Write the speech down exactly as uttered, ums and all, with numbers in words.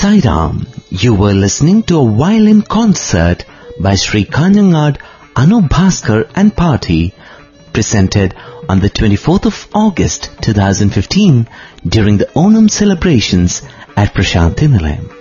Sai Ram, you were listening to a violin concert by Sri Kanjangad Anup Bhaskar and Party, presented on the twenty-fourth of August twenty fifteen during the Onam celebrations at Prashanthi Nilayam.